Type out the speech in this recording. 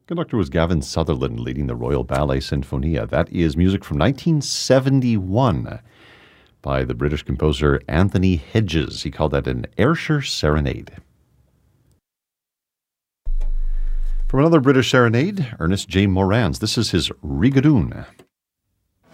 Conductor was Gavin Sutherland leading the Royal Ballet Sinfonia. That is music from 1971 by the British composer Anthony Hedges. He called that an Ayrshire Serenade. From another British serenade, Ernest J. Moran's. This is his Rigadoon.